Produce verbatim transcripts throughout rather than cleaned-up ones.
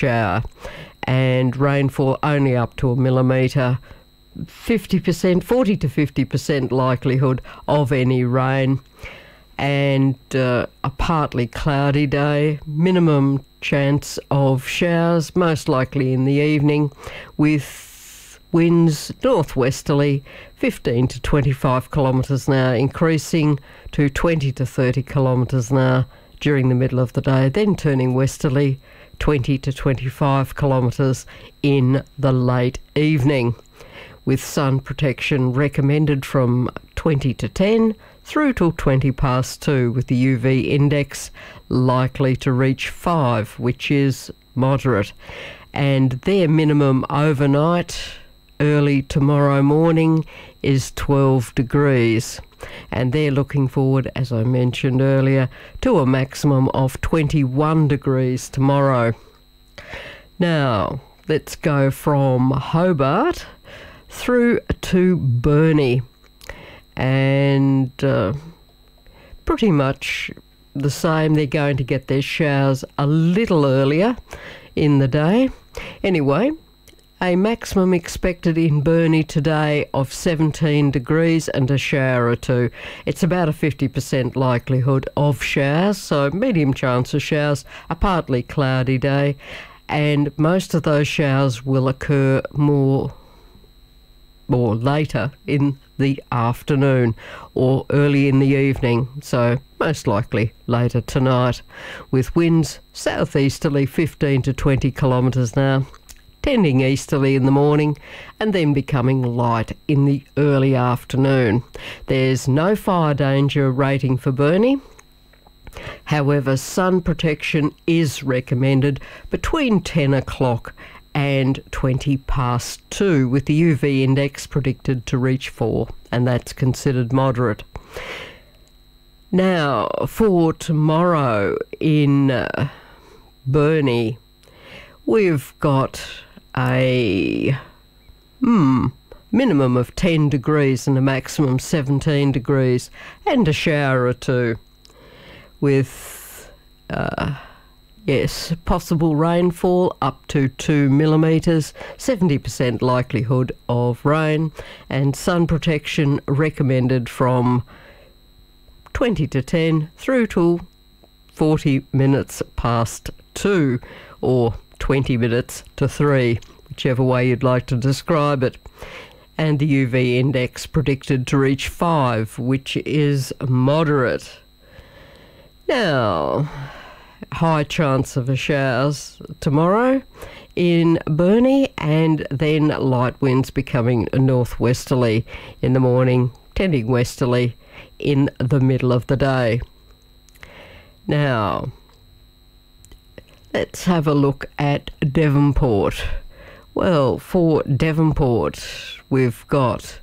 shower, and rainfall only up to a millimetre. fifty percent, forty to fifty percent likelihood of any rain, and uh, a partly cloudy day, minimum chance of showers, most likely in the evening, with winds northwesterly fifteen to twenty-five kilometres an hour, increasing to twenty to thirty kilometres an hour during the middle of the day, then turning westerly twenty to twenty-five kilometres in the late evening, with sun protection recommended from twenty to ten through till twenty past two, with the U V index likely to reach five, which is moderate. And their minimum overnight, early tomorrow morning, is twelve degrees. And they're looking forward, as I mentioned earlier, to a maximum of twenty-one degrees tomorrow. Now, let's go from Hobart through to Burnie, and uh, pretty much the same. They're going to get their showers a little earlier in the day. Anyway, a maximum expected in Burnie today of seventeen degrees and a shower or two. It's about a fifty percent likelihood of showers, so medium chance of showers, a partly cloudy day, and most of those showers will occur more or later in the afternoon or early in the evening, so most likely later tonight, with winds southeasterly fifteen to twenty kilometres an hour, tending easterly in the morning and then becoming light in the early afternoon. There's no fire danger rating for Burnie. However, sun protection is recommended between ten o'clock and twenty past two, with the U V index predicted to reach four, and that's considered moderate. Now, for tomorrow in uh, Burnie, we've got a hmm, minimum of ten degrees and a maximum seventeen degrees, and a shower or two, with uh, yes, possible rainfall up to two millimetres, seventy percent likelihood of rain, and sun protection recommended from twenty to ten through to forty minutes past two, or twenty minutes to three, whichever way you'd like to describe it. And the U V index predicted to reach five, which is moderate. Now, high chance of a showers tomorrow in Burnie, and then light winds becoming northwesterly in the morning, tending westerly in the middle of the day. Now, let's have a look at Devonport. Well, for Devonport, we've got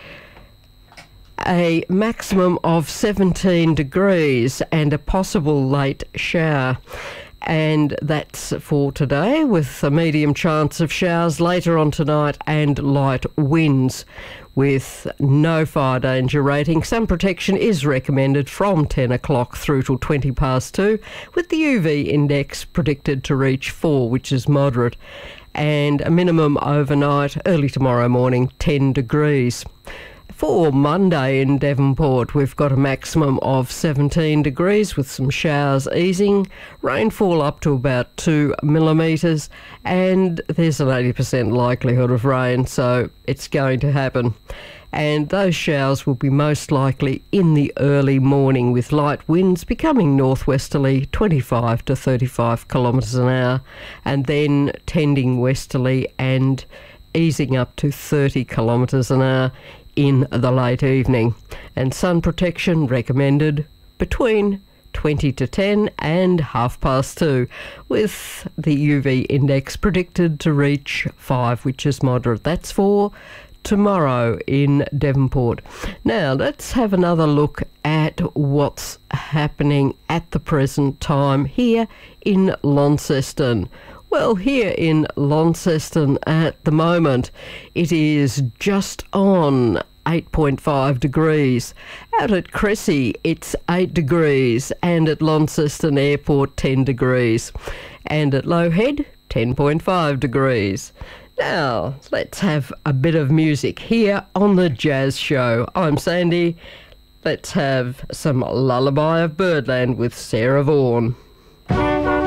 a maximum of seventeen degrees and a possible late shower. And that's for today, with a medium chance of showers later on tonight and light winds, with no fire danger rating. Sun protection is recommended from ten o'clock through till twenty past two, with the U V index predicted to reach four, which is moderate, and a minimum overnight, early tomorrow morning, ten degrees. For Monday in Devonport, we've got a maximum of seventeen degrees with some showers easing, rainfall up to about two millimetres, and there's an eighty percent likelihood of rain, so it's going to happen. And those showers will be most likely in the early morning, with light winds becoming northwesterly twenty-five to thirty-five kilometres an hour, and then tending westerly and easing up to thirty kilometres an hour in the late evening. And sun protection recommended between twenty to ten and half past two, with the U V index predicted to reach five, which is moderate. That's for tomorrow in Devonport. Now, let's have another look at what's happening at the present time here in Launceston. Well, here in Launceston at the moment, it is just on eight point five degrees. Out at Cressy, it's eight degrees, and at Launceston Airport, ten degrees. And at Low Head, ten point five degrees. Now, let's have a bit of music here on The Jazz Show. I'm Sandy. Let's have some Lullaby of Birdland with Sarah Vaughan.